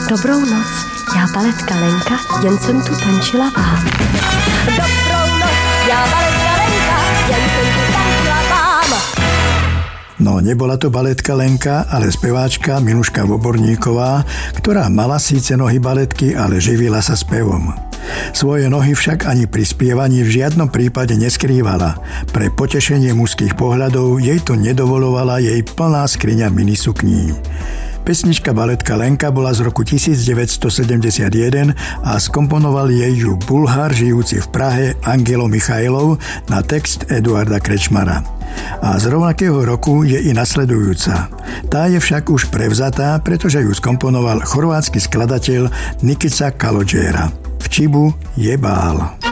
Dobrou noc, já baletka Lenka, jen jsem tu tančila vám. Dobrou noc, já baletka Lenka, jen jsem tu tančila vám. No, nebola to baletka Lenka, ale speváčka Miluška Voborníková, ktorá mala síce nohy baletky, ale živila sa spevom. Svoje nohy však ani pri spievaní v žiadnom prípade neskrývala. Pre potešenie mužských pohľadov jej to nedovolovala jej plná skriňa minisukní. Pesnička baletka Lenka bola z roku 1971 a skomponoval jej ju Bulhár žijúci v Prahe Angelo Michajlov na text Eduarda Krečmara. A z rovnakého roku je i nasledujúca. Tá je však už prevzatá, pretože ju skomponoval chorvátsky skladateľ Nikica Kalođera. V Čibu je bál.